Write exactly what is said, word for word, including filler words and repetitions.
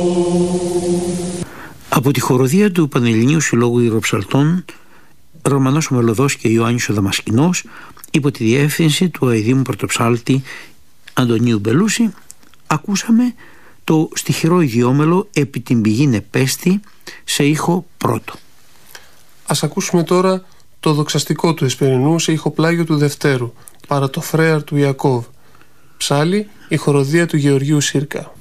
Από τη χοροδία του Πανελληνίου Συλλόγου Ιεροψαλτών, Ρωμανός ο Μελωδός και Ιωάννης ο Δαμασκηνός, υπό τη διεύθυνση του αηδήμου πρωτοψάλτη Αντωνίου Μπελούση, ακούσαμε το στιχηρό ιδιόμελο «Επί την πηγή νεπέστη» σε ήχο πρώτο. Ας ακούσουμε τώρα το δοξαστικό του Εσπερινού σε ήχο πλάγιο του Δευτέρου, παρά το φρέαρ του Ιακώβ. Ψάλι, η χοροδία του Γεωργίου Σύρκα.